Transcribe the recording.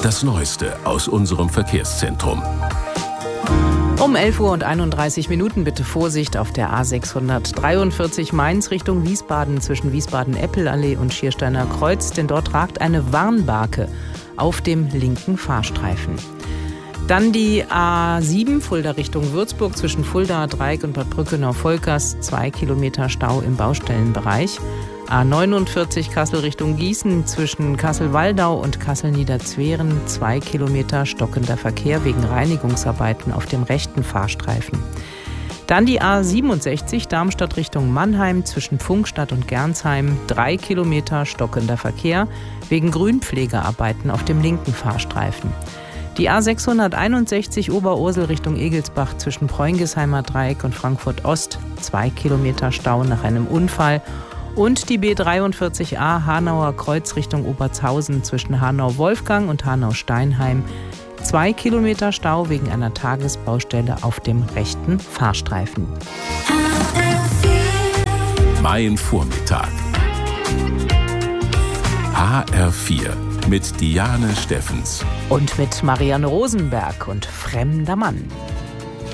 Das Neueste aus unserem Verkehrszentrum. Um 11:31 Uhr bitte Vorsicht auf der A643 Mainz Richtung Wiesbaden zwischen Wiesbaden-Eppelallee und Schiersteiner Kreuz, denn dort ragt eine Warnbarke auf dem linken Fahrstreifen. Dann die A7 Fulda Richtung Würzburg zwischen Fulda, Dreieck und Bad Brückenau-Volkers, 2 Kilometer Stau im Baustellenbereich. A49 Kassel Richtung Gießen zwischen Kassel-Waldau und Kassel-Niederzweren, 2 Kilometer stockender Verkehr wegen Reinigungsarbeiten auf dem rechten Fahrstreifen. Dann die A67 Darmstadt Richtung Mannheim zwischen Pfungstadt und Gernsheim, 3 Kilometer stockender Verkehr wegen Grünpflegearbeiten auf dem linken Fahrstreifen. Die A661 Oberursel Richtung Egelsbach zwischen Preungesheimer Dreieck und Frankfurt Ost, 2 Kilometer Stau nach einem Unfall. Und die B43a Hanauer Kreuz Richtung Obertshausen zwischen Hanau-Wolfgang und Hanau-Steinheim, 2 Kilometer Stau wegen einer Tagesbaustelle auf dem rechten Fahrstreifen. Mein Vormittag. HR4 mit Diane Steffens. Und mit Marianne Rosenberg und Fremder Mann.